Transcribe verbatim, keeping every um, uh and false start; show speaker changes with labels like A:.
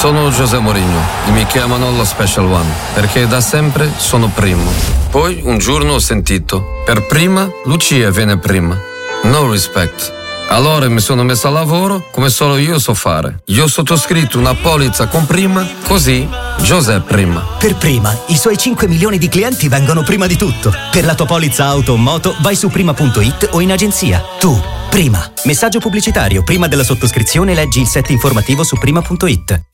A: Sono José Mourinho e mi chiamano lo Special One perché da sempre sono primo. Poi un giorno ho sentito: per prima Lucia viene prima. No respect. Allora mi sono messo a lavoro come solo io so fare. Io ho sottoscritto una polizza con Prima, così José Prima.
B: Per Prima, i suoi cinque milioni di clienti vengono prima di tutto. Per la tua polizza auto o moto vai su prima punto it o in agenzia. Tu, Prima. Messaggio pubblicitario. Prima della sottoscrizione leggi il set informativo su prima punto it.